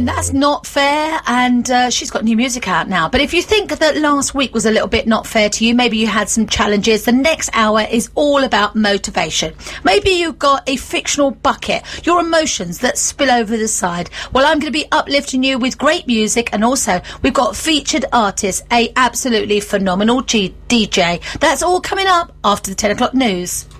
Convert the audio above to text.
then that's Not Fair, and she's got new music out now. But if you think that last week was a little bit not fair to you, maybe you had some challenges, the next hour is all about motivation. Maybe you've got a fictional bucket, your emotions that spill over the side. Well, I'm going to be uplifting you with great music, and also we've got featured artists, a absolutely phenomenal DJ. That's all coming up after the 10 o'clock news.